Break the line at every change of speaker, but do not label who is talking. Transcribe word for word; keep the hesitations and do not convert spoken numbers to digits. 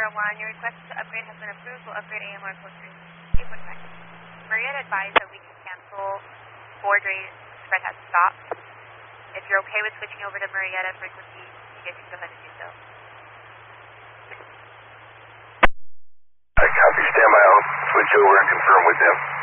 zero one, your request to upgrade has been approved. We'll upgrade A M R code three. Eight one nine. Marietta advised that we can cancel Ford Ray spread has stopped. If you're okay with switching over to Marietta frequency, you guys can go ahead and do so.
I copy, stand by, I'll switch over and confirm with them.